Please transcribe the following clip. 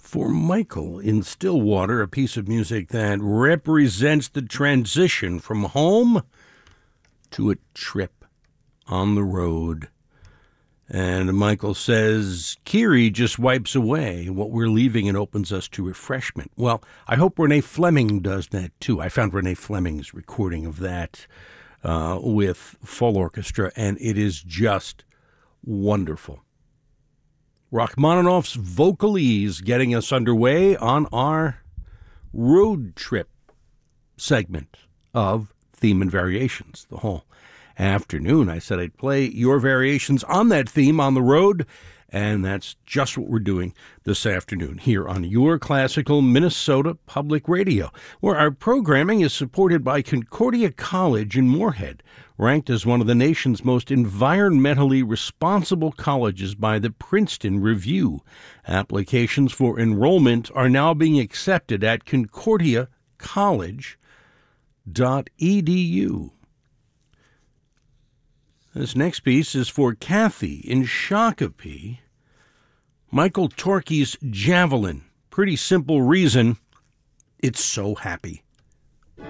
For Michael in Stillwater, a piece of music that represents the transition from home to a trip on the road. And Michael says, Kiri just wipes away what we're leaving and opens us to refreshment. Well, I hope Renee Fleming does that too. I found Renee Fleming's recording of that with full orchestra, and it is just wonderful. Rachmaninoff's Vocalese getting us underway on our road trip segment of Theme and Variations. The whole afternoon I said I'd play your variations on that theme on the road, and that's just what we're doing this afternoon here on Your Classical Minnesota Public Radio, where our programming is supported by Concordia College in Moorhead, ranked as one of the nation's most environmentally responsible colleges by the Princeton Review. Applications for enrollment are now being accepted at concordiacollege.edu. This next piece is for Kathy in Shakopee. Michael Torke's Javelin. Pretty simple reason. It's so happy.